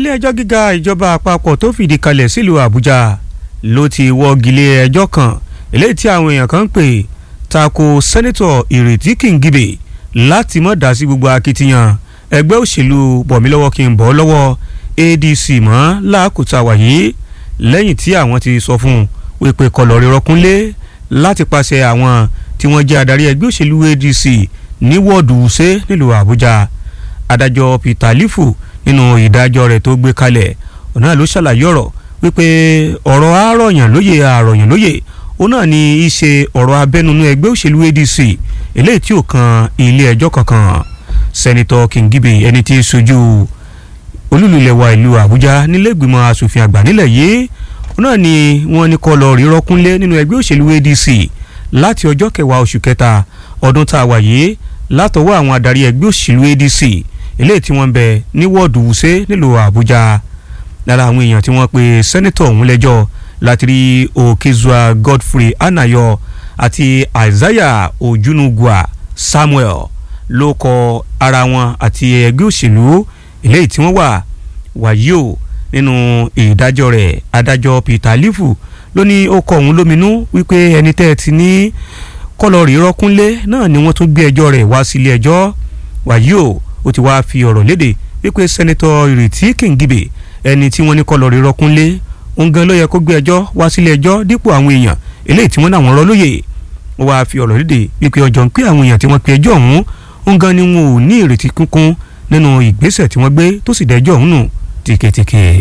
ilé-ẹjọ́ gíga ìjọba àpapọ̀ tó fìdí kalẹ̀ sílùú Àbújá ló ti wọ́gilé ẹjọ́ kan eléyìí tí àwọn èèyàn kan ń pè tako sẹ́nẹ́tọ̀ Ìrètí Kìngibè láti má dá sí gbogbo akitiyan ẹgbẹ́ òṣèlú bọ̀mílọ́wọ́ kí n bọ́ lọ́wọ́ ADC mọ́ láàkútà wàyí lẹ́yìn tí àwọn ti sọ fún wípé kọlọ̀ rírọ́ kúnlé láti pàṣẹ àwọn tí wọ́n jẹ́ adarí ẹgbẹ́ òṣèlú ADC ní wọ́ọ̀dù Wuse nílùú Àbújá. Adájọ́ Peter Lifu nínú ìdájọ́ rẹ̀ tó gbé kalẹ̀ ọ̀nà ló ṣàlàyé ọ̀rọ̀ wípé ọ̀rọ̀ àròyàn lóye òun náà ni í ṣe ọ̀rọ̀ abẹ́nunú ẹgbẹ́ òṣèlú ADC eléyìí tí ò kan ilé ẹjọ́ kankan. Sẹ́nitọ́ Kìngibè ẹni tí í ṣojú olúlulẹ̀wà ìlú Àbújá nílé ìgbìmọ̀ asòfin àgbà nílẹ̀ yìí òun náà ni wọ́n ní kó lọ rírọ́ kúnlé nínú ẹgbẹ́ òṣèlú ADC láti ọjọ́ 10 oṣù kẹta ọdún tá a wà yìí látọwọ́ àwọn adarí ẹgbẹ́ òṣèlú ADC eléyìí tí wọ́n ń bẹ ní wọ́ọ̀dù Wuse nílùú Àbújá. Lára àwọn èèyàn tí wọ́n pe sẹ́nẹ́tọ̀ ọ̀hún lẹ́jọ́ láti rí Okezua Godfrey Anayo àti Isaiah Ojunugwa Samuel ló kọ ara wọn àti ẹgbẹ́ òṣèlú eléyìí tí wọ́n wà wàyí o. Nínú ìdájọ́ rẹ̀ adájọ́ Peter Lifu ló ní ó kọ òun lóminú wípé ẹni tẹ́ ẹ ti ní kọ́lọ̀ rírọ́ kúnlé náà ni wọ́n tún gbé ẹjọ́ rẹ̀ wá sílé ẹjọ́ wàyí o. Ó ti wá fi ọ̀rọ̀ léde wípé sẹ́nẹ́tọ̀ Ìrètí Kìngibè ẹni tí wọ́n ní kọ́lọ̀ rírọ́ kúnlé òun gan ló yẹ kó gbé ẹjọ́ wá sílé ẹjọ́ dípò àwọn èèyàn eléyìí tí wọ́n náà wọ́n rọ́ lóyè. Ó wá fi ọ̀rọ̀ léde wípé ọjọ́ ń pé àwọn èèyàn tí wọ́n pe ẹjọ́ ọ̀hún òun gan ni wọn ò ní ìrètí kúnkún nínú ìgbésẹ̀ tí wọ́n gbé tó sì dẹjọ́ ọ̀hún nù tìkẹ̀tìkẹ̀.